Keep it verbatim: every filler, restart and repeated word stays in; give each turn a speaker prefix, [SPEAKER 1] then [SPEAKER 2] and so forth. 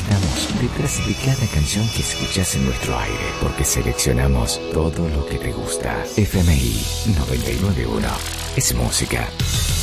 [SPEAKER 1] Estamos detrás de cada canción que escuchas en nuestro aire, porque seleccionamos todo lo que te gusta. F M I noventa y nueve punto uno es música.